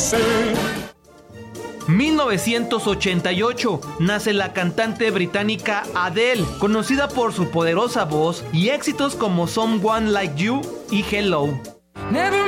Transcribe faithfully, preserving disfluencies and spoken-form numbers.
mil novecientos ochenta y ocho nace la cantante británica Adele, conocida por su poderosa voz y éxitos como Someone Like You y Hello. Never